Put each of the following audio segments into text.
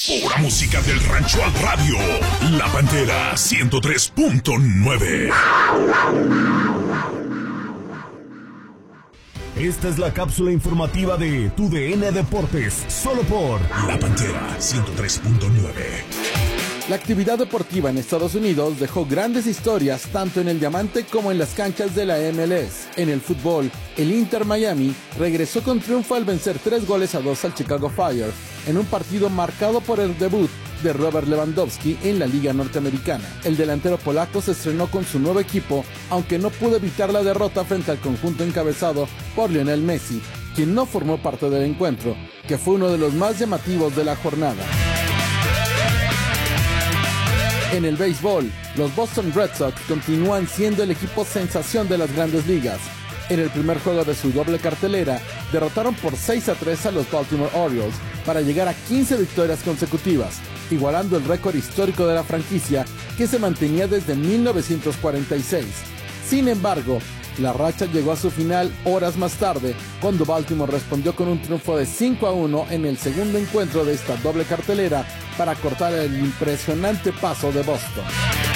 Pura música del rancho al radio. La Pantera 103.9. Esta es la cápsula informativa de Tu DN Deportes, solo por La Pantera 103.9. La actividad deportiva en Estados Unidos dejó grandes historias tanto en el diamante como en las canchas de la MLS. En el fútbol, el Inter Miami regresó con triunfo al vencer 3-2 al Chicago Fire en un partido marcado por el debut de Robert Lewandowski en la Liga Norteamericana. El delantero polaco se estrenó con su nuevo equipo, aunque no pudo evitar la derrota frente al conjunto encabezado por Lionel Messi, quien no formó parte del encuentro, que fue uno de los más llamativos de la jornada. En el béisbol, los Boston Red Sox continúan siendo el equipo sensación de las grandes ligas. En el primer juego de su doble cartelera, derrotaron por 6-3 a los Baltimore Orioles para llegar a 15 victorias consecutivas, igualando el récord histórico de la franquicia que se mantenía desde 1946. Sin embargo, la racha llegó a su final horas más tarde, cuando Baltimore respondió con un triunfo de 5-1 en el segundo encuentro de esta doble cartelera para cortar el impresionante paso de Boston.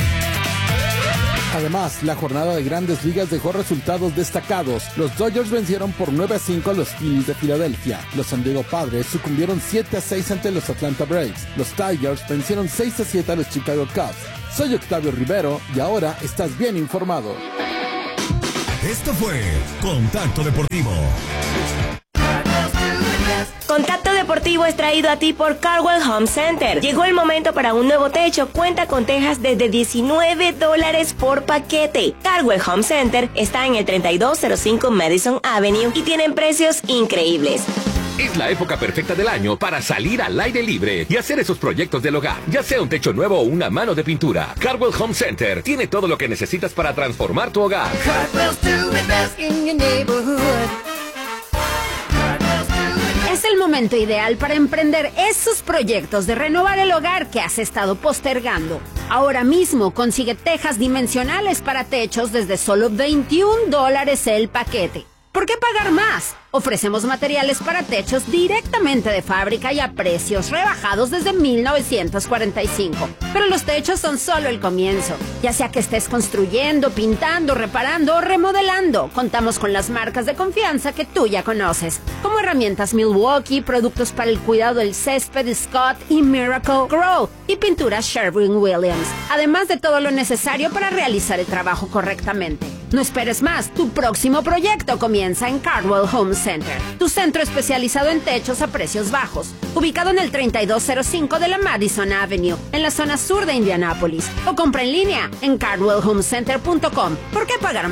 Además, la jornada de Grandes Ligas dejó resultados destacados. Los Dodgers vencieron por 9-5 a los Phillies de Filadelfia. Los San Diego Padres sucumbieron 7-6 ante los Atlanta Braves. Los Tigers vencieron 6-7 a los Chicago Cubs. Soy Octavio Rivero y ahora estás bien informado. Esto fue Contacto Deportivo. Contacto Deportivo es traído a ti por Cardwell Home Center. Llegó el momento para un nuevo techo. Cuenta con tejas desde $19 por paquete. Cardwell Home Center está en el 3205 Madison Avenue y tienen precios increíbles. Es la época perfecta del año para salir al aire libre y hacer esos proyectos del hogar, ya sea un techo nuevo o una mano de pintura. Cardwell Home Center tiene todo lo que necesitas para transformar tu hogar. Es el momento ideal para emprender esos proyectos de renovar el hogar que has estado postergando. Ahora mismo consigue tejas dimensionales para techos desde solo $21 el paquete. ¿Por qué pagar más? Ofrecemos materiales para techos directamente de fábrica y a precios rebajados desde 1945. Pero los techos son solo el comienzo. Ya sea que estés construyendo, pintando, reparando o remodelando, contamos con las marcas de confianza que tú ya conoces, como herramientas Milwaukee, productos para el cuidado del césped Scott y Miracle Grow y pinturas Sherwin-Williams, además de todo lo necesario para realizar el trabajo correctamente. No esperes más, tu próximo proyecto comienza en Cardwell Home Center, tu centro especializado en techos a precios bajos, ubicado en el 3205 de la Madison Avenue, en la zona sur de Indianápolis, o compra en línea en cardwellhomecenter.com. ¿Por qué pagar